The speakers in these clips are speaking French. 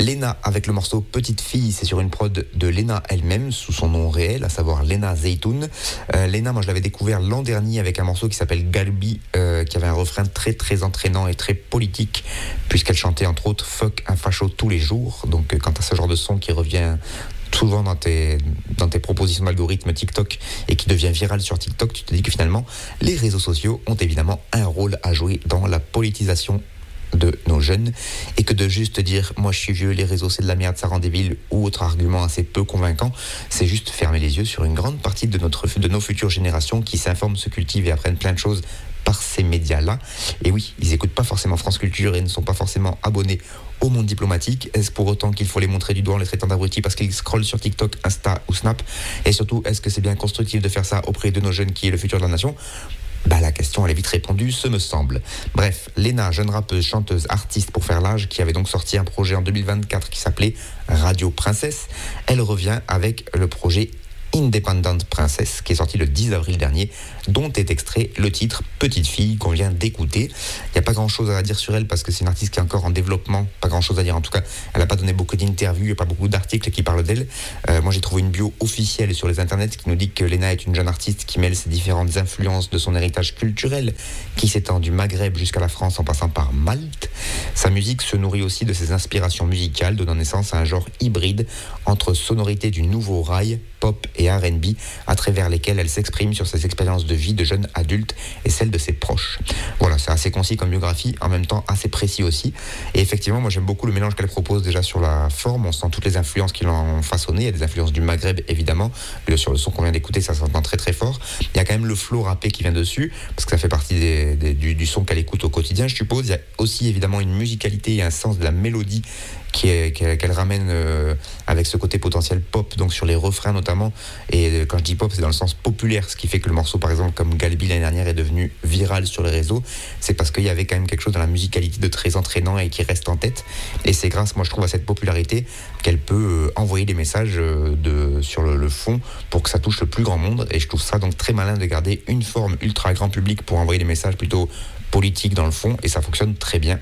Léna avec le morceau Petite Fille, c'est sur une prod de Léna elle-même, sous son nom réel, à savoir Léna Zeytoun. Léna, moi je l'avais découvert l'an dernier avec un morceau qui s'appelle Galbi, qui avait un refrain très très entraînant et très politique, puisqu'elle chantait entre autres Fuck un facho tous les jours. Donc quand tu as ce genre de son qui revient souvent dans tes propositions d'algorithme TikTok et qui devient viral sur TikTok, tu te dis que finalement les réseaux sociaux ont évidemment un rôle à jouer dans la politisation de nos jeunes, et que de juste dire moi je suis vieux, les réseaux c'est de la merde, ça rend débile, ou autre argument assez peu convaincant, c'est juste fermer les yeux sur une grande partie de nos futures générations qui s'informent, se cultivent et apprennent plein de choses par ces médias-là. Et oui, ils n'écoutent pas forcément France Culture et ne sont pas forcément abonnés au Monde Diplomatique. Est-ce pour autant qu'il faut les montrer du doigt en les traitant d'abrutis parce qu'ils scrollent sur TikTok, Insta ou Snap? Et surtout, est-ce que c'est bien constructif de faire ça auprès de nos jeunes qui est le futur de la nation? La question elle est vite répondue, ce me semble. Bref, Léna, jeune rappeuse, chanteuse, artiste pour faire l'âge, qui avait donc sorti un projet en 2024 qui s'appelait Radio Princesse, elle revient avec le projet Independent Princess, qui est sorti le 10 avril dernier, dont est extrait le titre Petite Fille qu'on vient d'écouter. Il n'y a pas grand chose à dire sur elle parce que c'est une artiste qui est encore en développement, pas grand chose à dire en tout cas, elle n'a pas donné beaucoup d'interviews, il n'y a pas beaucoup d'articles qui parlent d'elle. Moi j'ai trouvé une bio officielle sur les internets qui nous dit que Léna est une jeune artiste qui mêle ses différentes influences de son héritage culturel qui s'étend du Maghreb jusqu'à la France en passant par Malte. Sa musique se nourrit aussi de ses inspirations musicales, donnant naissance à un genre hybride entre sonorités du nouveau rail, pop et R&B, à travers lesquels elle s'exprime sur ses expériences de vie de jeune adulte et celles de ses proches. Voilà, c'est assez concis comme biographie, en même temps assez précis aussi. Et effectivement, moi j'aime beaucoup le mélange qu'elle propose déjà sur la forme. On sent toutes les influences qui l'ont façonné. Il y a des influences du Maghreb évidemment. Sur le son qu'on vient d'écouter, ça s'entend très très fort. Il y a quand même le flow rappé qui vient dessus, parce que ça fait partie du son qu'elle écoute au quotidien, je suppose. Il y a aussi évidemment une musicalité et un sens de la mélodie qu'elle ramène avec ce côté potentiel pop, donc sur les refrains notamment. Et quand je dis pop, c'est dans le sens populaire, ce qui fait que le morceau par exemple comme Galbi l'année dernière est devenu viral sur les réseaux. C'est parce qu'il y avait quand même quelque chose dans la musicalité de très entraînant et qui reste en tête, et c'est grâce, moi je trouve, à cette popularité qu'elle peut envoyer des messages sur le fond pour que ça touche le plus grand monde. Et je trouve ça donc très malin de garder une forme ultra grand public pour envoyer des messages plutôt politiques dans le fond, et ça fonctionne très bien.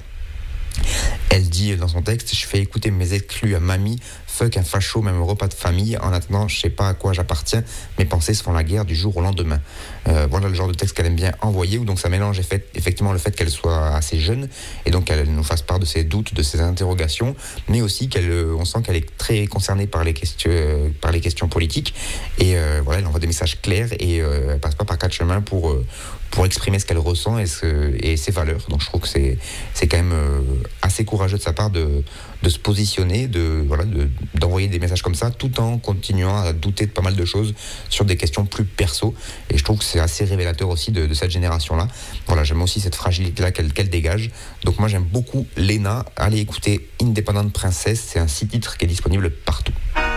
Elle dit dans son texte: je fais écouter mes exclus à mamie, fuck un facho, même au repas de famille, en attendant je sais pas à quoi j'appartiens, mes pensées se font la guerre du jour au lendemain. Voilà le genre de texte qu'elle aime bien envoyer, où donc ça mélange effectivement le fait qu'elle soit assez jeune et donc qu'elle nous fasse part de ses doutes, de ses interrogations, mais aussi on sent qu'elle est très concernée par les questions politiques, et voilà, elle envoie des messages clairs et elle passe pas par quatre chemins pour exprimer ce qu'elle ressent et ses valeurs. Donc je trouve que c'est quand même assez courageux de sa part de se positionner, d'envoyer des messages comme ça, tout en continuant à douter de pas mal de choses sur des questions plus perso. Et je trouve que c'est assez révélateur aussi de cette génération-là. Voilà, j'aime aussi cette fragilité-là qu'elle dégage. Donc moi j'aime beaucoup Léna. Allez écouter Independent Princess, c'est un 6 titres qui est disponible partout.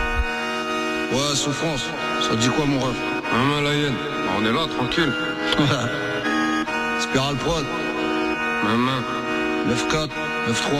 Ouais, souffrance, ça te dit quoi mon ref? Maman la hyène, on est là, tranquille. Spiral Prod, maman, 9-4, 9-3.